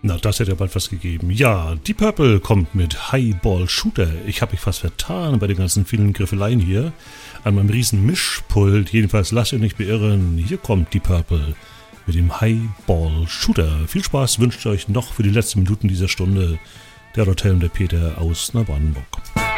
Na, das hätte ja bald was gegeben. Ja, Deep Purple kommt mit Highball Shooter. Ich habe mich fast vertan bei den ganzen vielen Griffeleien hier an meinem riesen Mischpult. Jedenfalls lasst ihr nicht beirren. Hier kommt Deep Purple mit dem Highball Shooter. Viel Spaß wünscht euch noch für die letzten Minuten dieser Stunde der Hotel und der Peter aus Brandenburg.